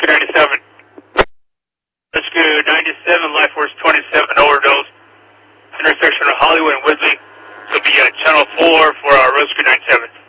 Rescue 97. Rescue 97, Life Force 27, overdose. Intersection of Hollywood and Whitley. This will be channel 4 for Rescue 97.